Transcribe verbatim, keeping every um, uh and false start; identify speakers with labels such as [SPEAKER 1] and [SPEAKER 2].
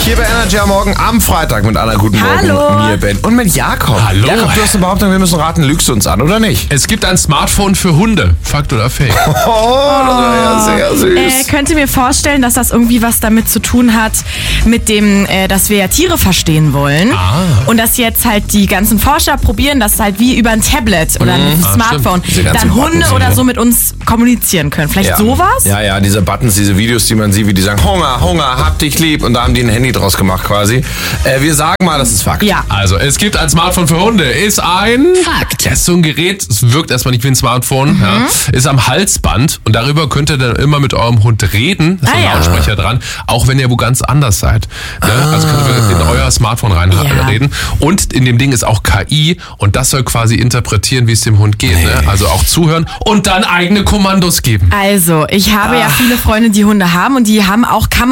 [SPEAKER 1] Hier bei Energy am Morgen am Freitag mit Anna. Guten Morgen.
[SPEAKER 2] Hallo.
[SPEAKER 1] Mir, Ben. Und mit Jakob.
[SPEAKER 3] Hallo.
[SPEAKER 1] Jakob, du hast eine Behauptung, wir müssen raten. Lügst du uns an, oder nicht?
[SPEAKER 3] Es gibt ein Smartphone für Hunde. Fakt oder Fake?
[SPEAKER 1] Oh, das wäre ja sehr süß.
[SPEAKER 2] Äh, könnt ihr mir vorstellen, dass das irgendwie was damit zu tun hat, mit dem, äh, dass wir ja Tiere verstehen wollen.
[SPEAKER 3] Ah.
[SPEAKER 2] Und dass jetzt halt die ganzen Forscher probieren, dass halt wie über ein Tablet oder ein
[SPEAKER 3] Ah,
[SPEAKER 2] Smartphone
[SPEAKER 1] Diese ganzen
[SPEAKER 2] dann Hunde
[SPEAKER 1] Buttons,
[SPEAKER 2] oder
[SPEAKER 1] ja.
[SPEAKER 2] so mit uns kommunizieren können. Vielleicht
[SPEAKER 1] Ja.
[SPEAKER 2] sowas?
[SPEAKER 1] Ja, ja, diese Buttons, diese Videos, die man sieht, wie die sagen, Hunger, Hunger, hab dich lieb. Und da haben die ein Handy draus gemacht quasi. Äh, wir sagen mal, das ist Fakt.
[SPEAKER 2] Ja.
[SPEAKER 3] Also, es gibt ein Smartphone für Hunde. Ist ein...
[SPEAKER 4] Fakt.
[SPEAKER 3] Ja, ist so ein Gerät, es wirkt erstmal nicht wie ein Smartphone. Ja. Ist am Halsband und darüber könnt ihr dann immer mit eurem Hund reden. Da ist
[SPEAKER 2] Ah,
[SPEAKER 3] ein
[SPEAKER 2] ja.
[SPEAKER 3] Lautsprecher dran. Auch wenn ihr wo ganz anders seid. Ne? Also könnt ihr in euer Smartphone reinreden.
[SPEAKER 2] Ja.
[SPEAKER 3] reden. Und in dem Ding ist auch K I und das soll quasi interpretieren, wie es dem Hund geht. Ne? Also auch zuhören und dann eigene Kommandos geben.
[SPEAKER 2] Also, ich habe ja viele Freunde, die Hunde haben und die haben auch Kameras